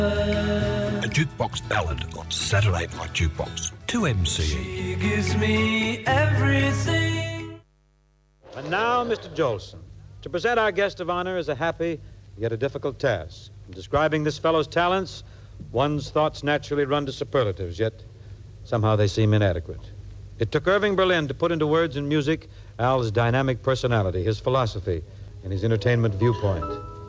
A jukebox ballad on Saturday Night Jukebox. 2MCE. She gives me everything. And now, Mr. Jolson. To present our guest of honor is a happy, yet a difficult task. In describing this fellow's talents, one's thoughts naturally run to superlatives, yet somehow they seem inadequate. It took Irving Berlin to put into words and music Al's dynamic personality, his philosophy, and his entertainment viewpoint.